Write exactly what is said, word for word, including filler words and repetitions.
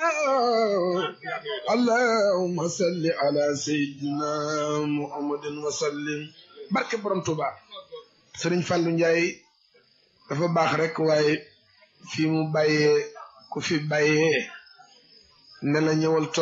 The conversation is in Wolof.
allahumma salli ala sayyidina muhammadin wa sallim barke borom Tuuba Sëriñ Fallu Njaay dafa baax rek waaye fi mu bàyyee ku fi bàyyee ne la ñëwal toog